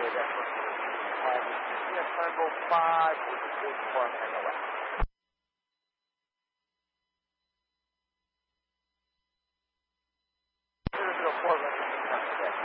that's what we have Turnbull 5 with the 4 megawatt. Here's the 4